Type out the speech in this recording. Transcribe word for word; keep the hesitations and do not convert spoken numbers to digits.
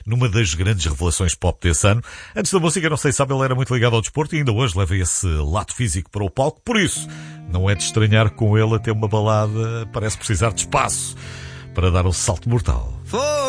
numa das grandes revelações pop desse ano. Antes da música, não sei se sabe, ele era muito ligado ao desporto e ainda hoje leva esse lado físico para o palco. Por isso, não é de estranhar com ele até uma balada parece precisar de espaço para dar um salto mortal.